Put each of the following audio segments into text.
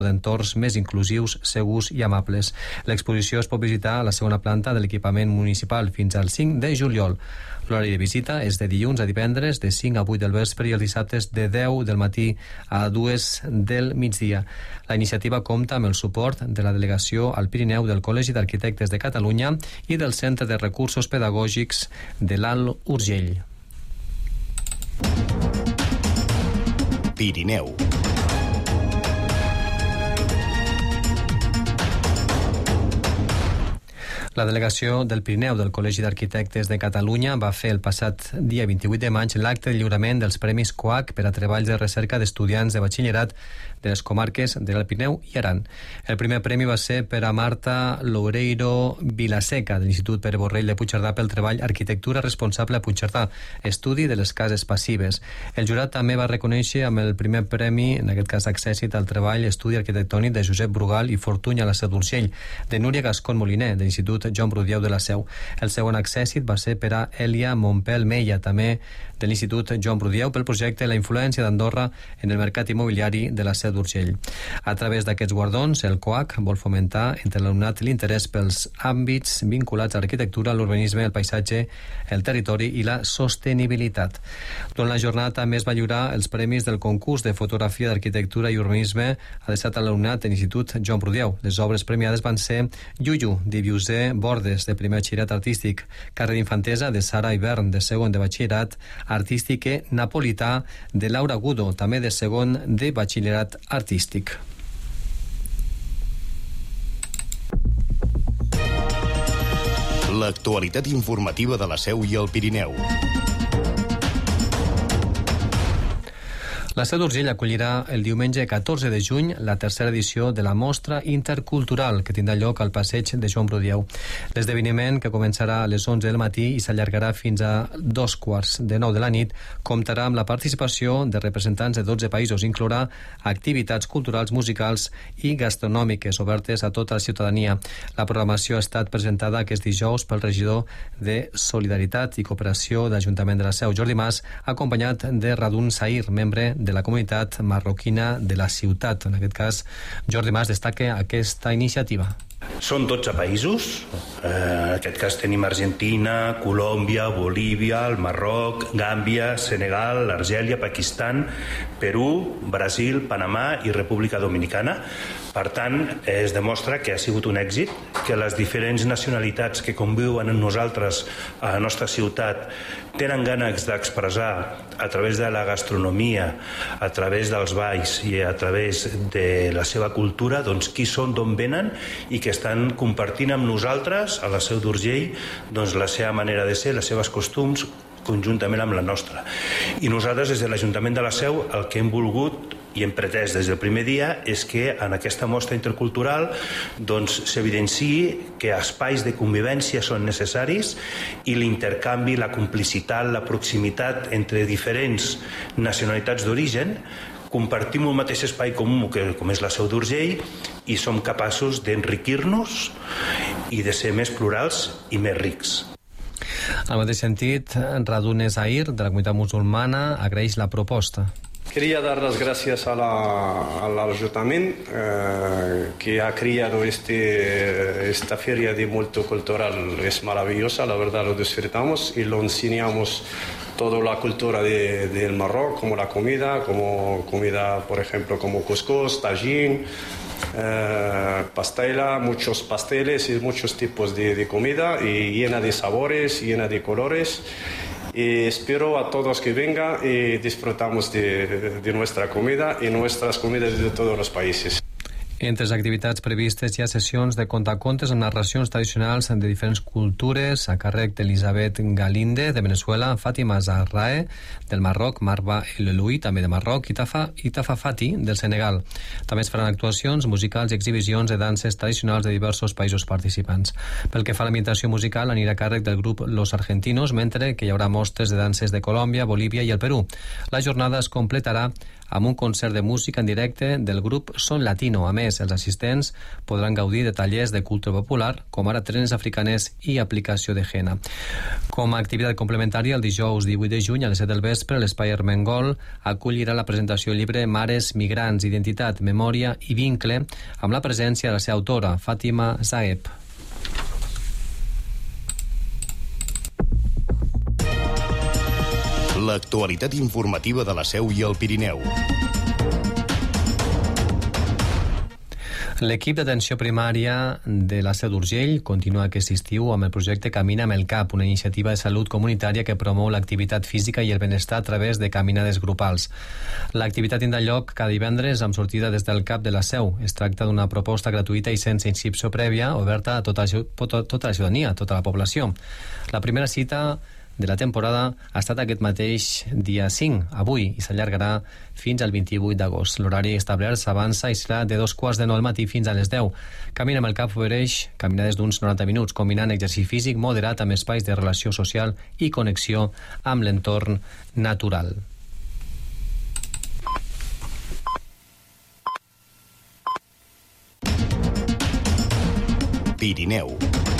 d'entorns més inclusius, segurs i amables. L'exposició es pot visitar a la segona planta de l'equipament municipal fins al 5 de juliol. L'horari de visita és de dilluns a divendres de 5 a 8 del vespre i els dissabtes de 10 del matí a 2 del migdia. La iniciativa compta amb el suport de la delegació al Pirineu del Col·legi d'Arquitectes de Catalunya i del Centre de Recursos Pedagògics de l'Alt Urgell. Pirineu. La delegació del Pirineu del Col·legi d'Arquitectes de Catalunya va fer el passat dia 28 de maig l'acte de lliurament dels Premis COAC per a treballs de recerca d'estudiants de batxillerat de les comarques de l'Alt Pirineu i Aran. El primer premi va ser per a Marta Loureiro Vilaseca, de l'Institut Pere Borrell de Puigcerdà, pel treball Arquitectura responsable a Puigcerdà, estudi de les cases passives. El jurat també va reconèixer amb el primer premi, en aquest cas accèssit al treball Estudi arquitectònic de Josep Brugal i Fortuny a la Seu d'Urgell, de Núria Gascon Moliner, de l'Institut Joan Brudieu de la Seu. El segon accèssit va ser per a Elia Montpel Meia, també de l'Institut Joan Brudieu, pel projecte La influència d'Andorra en el mercat immobiliari de la Seu d'Urgell. A través d'aquests guardons, el COAC vol fomentar entre l'alumnat l'interès pels àmbits vinculats a l'arquitectura, l'urbanisme, el paisatge, el territori i la sostenibilitat. Durant la jornada també es va lliurar els premis del concurs de fotografia d'arquitectura i urbanisme adreçat a l'alumnat de l'Institut Joan Brudieu. Les obres premiades van ser Yuyu, de Viuser Bordes, de primer batxillerat artístic, Carrer d'infantesa, de Sara Ibern, de segon de batxillerat artístic, i Napolità, de Laura Gudo, també de segon de batxillerat artístic. L'actualitat informativa de la Seu i el Pirineu. La Seu d'Urgell acollirà el diumenge 14 de juny la tercera edició de la Mostra Intercultural, que tindrà lloc al passeig de Joan Brudieu. L'esdeveniment, que començarà a les 11 del matí i s'allargarà fins a 2:45 de la nit, comptarà amb la participació de representants de 12 països. Inclourà activitats culturals, musicals i gastronòmiques obertes a tota la ciutadania. La programació ha estat presentada aquest dijous pel regidor de Solidaritat i Cooperació de l'Ajuntament de la Seu, Jordi Mas, acompanyat de Radun Sair, membre de la comunitat marroquina de la ciutat. En aquest cas, Jordi Mas destaca aquesta iniciativa. Són 12 països, en aquest cas tenim Argentina, Colòmbia, Bolívia, el Marroc, Gàmbia, Senegal, Argèlia, Pakistan, Perú, Brasil, Panamà i República Dominicana. Per tant, es demostra que ha sigut un èxit, que les diferents nacionalitats que conviuen amb nosaltres a la nostra ciutat tenen ganes d'expressar a través de la gastronomia, a través dels balls i a través de la seva cultura, doncs qui són, d'on venen, i que estan compartint amb nosaltres a la Seu d'Urgell doncs la seva manera de ser, les seves costums, conjuntament amb la nostra. I nosaltres, des de l'Ajuntament de la Seu, el que hem volgut i hem pretès des del primer dia és que en aquesta mostra intercultural doncs s'evidenciï que espais de convivència són necessaris i l'intercanvi, la complicitat, la proximitat entre diferents nacionalitats d'origen. Compartim un mateix espai comú com és la Seu d'Urgell i som capaços d'enriquir-nos i de ser més plurals i més rics. En el mateix sentit, Radun Sair, de la comunitat musulmana, agraeix la proposta. Quería dar las gracias al Ayuntamiento que ha creado esta feria de multicultural. Es maravillosa, la verdad lo disfrutamos y lo enseñamos toda la cultura del Marroco, como la comida, por ejemplo, como couscous, tajín, pastela, muchos pasteles y muchos tipos de comida y llena de sabores, llena de colores. Y espero a todos que vengan y disfrutamos de nuestra comida y nuestras comidas de todos los países. Entre les activitats previstes hi ha sessions de contacontes amb narracions tradicionals de diferents cultures a càrrec d'Elisabet Galinde, de Venezuela, Fàtima Zahrae, del Marroc, Marwa El Eloui, també de Marroc, i Tafa Fati, del Senegal. També es faran actuacions musicals i exhibicions de danses tradicionals de diversos països participants. Pel que fa a l'ambientació musical, anirà a càrrec del grup Los Argentinos, mentre que hi haurà mostres de danses de Colòmbia, Bolívia i el Perú. La jornada es completarà amb un concert de música en directe del grup Son Latino. A més, els assistents podran gaudir de tallers de cultura popular, com ara trenes africanes i aplicació de henna. Com a activitat complementària, el dijous 18 de juny a les 7 del vespre, l'Espai Ermengol acollirà la presentació del llibre Mares, Migrants, Identitat, Memòria i Vincle, amb la presència de la seva autora, Fàtima Zaeb. L'actualitat informativa de la Seu i el Pirineu. L'equip d'atenció primària de la Seu d'Urgell continua aquest estiu amb el projecte Camina amb el Cap, una iniciativa de salut comunitària que promou l'activitat física i el benestar a través de caminades grupals. L'activitat tindrà lloc cada divendres amb sortida des del Cap de la Seu. Es tracta d'una proposta gratuïta i sense inscripció prèvia, oberta a tota la ciutadania, a tota la població. La primera cita de la temporada ha estat aquest mateix dia 5, avui, i s'allargarà fins al 28 d'agost. L'horari establert s'avança i serà de 2:15 del matí fins a les 10. Camina amb el Cap ofereix caminades d'uns 90 minuts, combinant exercici físic moderat amb espais de relació social i connexió amb l'entorn natural. Pirineu.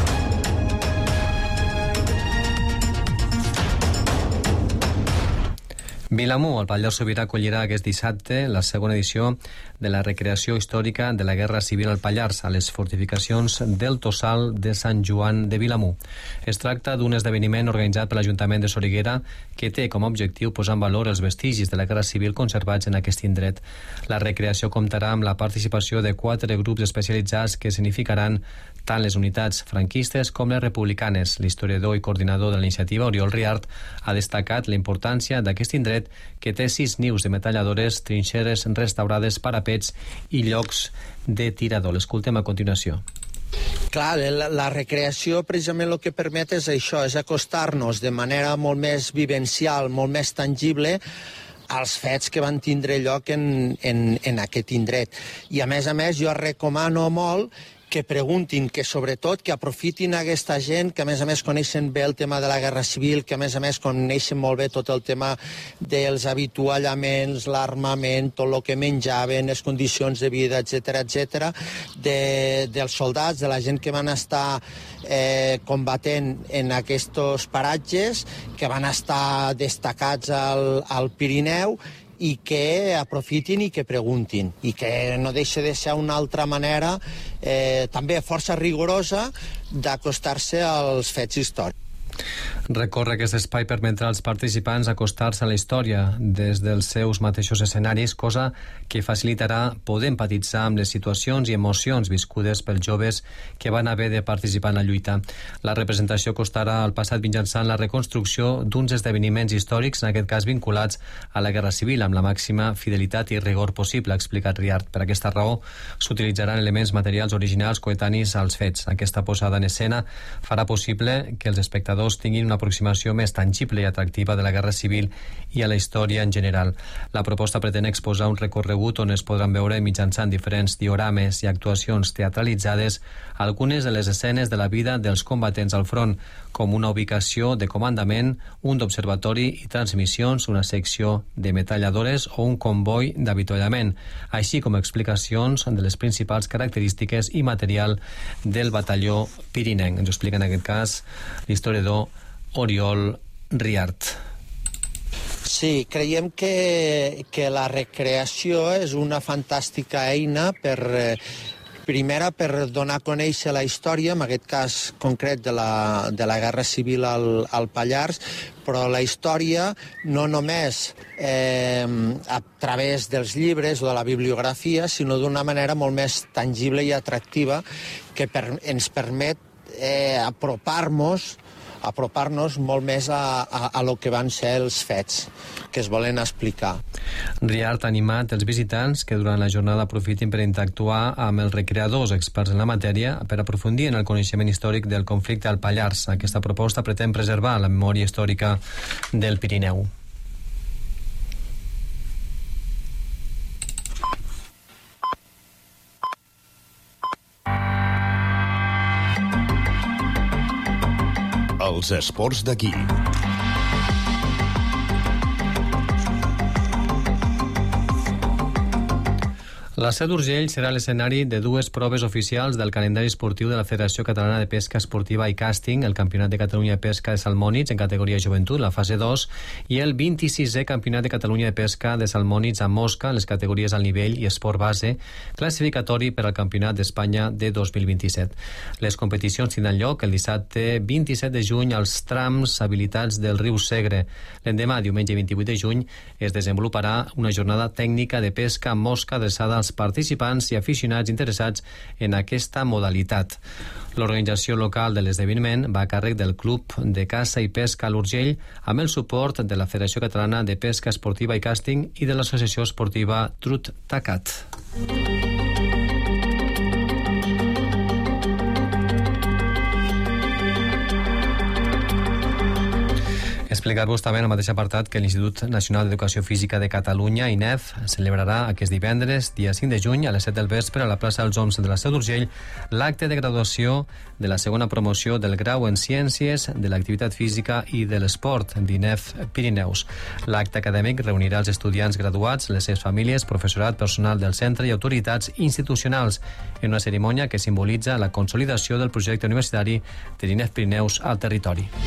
Vilamur, el Pallars Sobirà, acollirà aquest dissabte la segona edició de la recreació històrica de la Guerra Civil al Pallars, a les fortificacions del Tossal de Sant Joan de Vilamur. Es tracta d'un esdeveniment organitzat per l'Ajuntament de Soriguera que té com a objectiu posar en valor els vestigis de la Guerra Civil conservats en aquest indret. La recreació comptarà amb la participació de 4 grups especialitzats que significaran tant les unitats franquistes com les republicanes. L'historiador i coordinador de la iniciativa, Oriol Riart, ha destacat la importància d'aquest indret que té 6 nius de metralladores, trinxeres restaurades, parapets i llocs de tirador. L'escoltem a continuació. Clar, la recreació precisament el que permet és això, és acostar-nos de manera molt més vivencial, molt més tangible als fets que van tindre lloc en aquest indret. I a més, jo recomano molt que preguntin, que sobretot que aprofitin aquesta gent que a més coneixen bé el tema de la Guerra Civil, que a més coneixen molt bé tot el tema dels avituallaments, l'armament, tot el que menjaven, les condicions de vida, etc., dels soldats, de la gent que van estar combatent en aquests paratges, que van estar destacats al Pirineu, i que aprofitin i que preguntin, i que no deixa de ser una altra manera també força rigorosa d'acostar-se als fets històrics. Recórrer aquest espai permetrà als participants acostar-se a la història des dels seus mateixos escenaris, cosa que facilitarà poder empatitzar amb les situacions i emocions viscudes pels joves que van haver de participar en la lluita. La representació costarà el passat mitjançant la reconstrucció d'uns esdeveniments històrics, en aquest cas vinculats a la Guerra Civil, amb la màxima fidelitat i rigor possible, ha explicat Riart. Per aquesta raó s'utilitzaran elements materials originals coetanis als fets. Aquesta posada en escena farà possible que els espectadors tinguin una aproximació més tangible i atractiva de la Guerra Civil i a la història en general. La proposta pretén exposar un recorregut on es podran veure mitjançant diferents diorames i actuacions teatralitzades algunes de les escenes de la vida dels combatents al front, com una ubicació de comandament, un d'observatori i transmissions, una secció de metralladores o un comboi d'avituallament, així com explicacions de les principals característiques i material del batalló pirinenc. Ens ho explica en aquest cas l'historiador Oriol Riart. Sí, creiem que la recreació és una fantàstica eina primera per donar a conèixer la història, en aquest cas concret de la Guerra Civil al Pallars, però la història no només a través dels llibres o de la bibliografia, sinó d'una manera molt més tangible i atractiva que ens permet apropar-nos molt més a lo que van ser els fets que es volen explicar. Riart ha animat els visitants que durant la jornada aprofitin per interactuar amb els recreadors experts en la matèria per aprofundir en el coneixement històric del conflicte al Pallars. Aquesta proposta pretén preservar la memòria històrica del Pirineu. Els esports d'aquí. La Seu d'Urgell serà l'escenari de dues proves oficials del calendari esportiu de la Federació Catalana de Pesca Esportiva i Càsting, el Campionat de Catalunya de Pesca de Salmònids en categoria joventut, la fase 2, i el 26è Campionat de Catalunya de Pesca de Salmònids amb mosca en les categories al nivell i esport base, classificatori per al Campionat d'Espanya de 2027. Les competicions tindran lloc el dissabte 27 de juny als trams habilitats del riu Segre. L'endemà, diumenge 28 de juny, es desenvoluparà una jornada tècnica de pesca amb mosca adreçada als participants i aficionats interessats en aquesta modalitat. L'organització local de l'esdeveniment va a càrrec del Club de Caça i Pesca a l'Urgell amb el suport de la Federació Catalana de Pesca Esportiva i Càsting i de l'Associació Esportiva Trut Tacat. Explicar-vos també en el mateix apartat que l'Institut Nacional d'Educació Física de Catalunya, INEF, celebrarà aquest divendres, dia 5 de juny, a les 7 del vespre, a la plaça dels Oms de la Seu d'Urgell, l'acte de graduació de la segona promoció del grau en Ciències de l'Activitat Física i de l'Esport d'INEF Pirineus. L'acte acadèmic reunirà els estudiants graduats, les seves famílies, professorat, personal del centre i autoritats institucionals en una cerimònia que simbolitza la consolidació del projecte universitari de l'INEF Pirineus al territori.